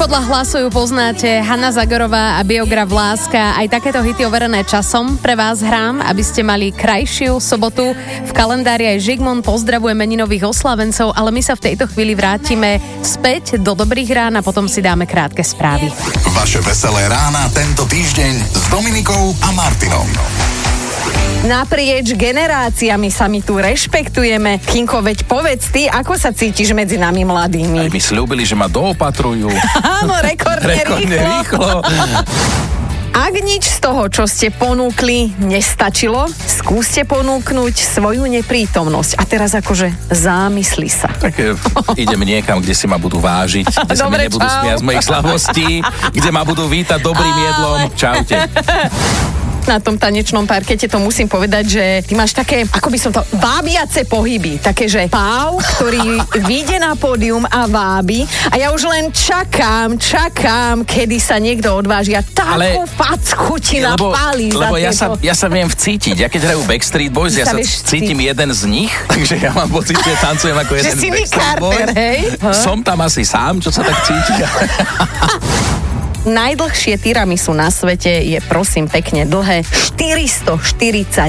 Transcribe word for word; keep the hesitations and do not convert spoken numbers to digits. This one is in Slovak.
Podľa hlasu ju poznáte, Hanna Zagorová a Biograf Láska. Aj takéto hity overené časom pre vás hrám, aby ste mali krajšiu sobotu. V kalendári aj Žigmund pozdravuje meninových oslavencov, ale my sa v tejto chvíli vrátime späť do dobrých rán a potom si dáme krátke správy. Vaše veselé rána tento týždeň s Dominikou a Martinom. Naprieč generáciami sa my tu rešpektujeme. Kinko, veď povedz ty, ako sa cítiš medzi nami mladými? Aj mi slúbili, že ma doopatrujú. Áno, rekordne, rekordne rýchlo. Ak nič z toho, čo ste ponúkli, nestačilo, skúste ponúknuť svoju neprítomnosť. A teraz akože zamysli sa. Tak e, idem niekam, kde si ma budú vážiť, kde sa mi nebudú smiať z mojich slabostí, kde ma budú vítať dobrým jedlom. Čaute. Na tom tanečnom parkete to musím povedať, že ty máš také, ako by som to, vábiace pohyby. Také, že páv, ktorý vyjde na pódium a vábi a ja už len čakám, čakám, kedy sa niekto odváži a takú Ale, facku ti napálí za Lebo ja tieto... sa, ja sa viem vcítiť. Ja keď hrajú Backstreet Boys, ja sa cítim cíti. jeden z nich, takže ja mám pocit, že tancujem ako jeden z Backstreet Boys. Hej? Som tam asi sám, čo sa tak cíti. Najdlhšie tiramisu na svete je prosím pekne dlhé štyristoštyridsať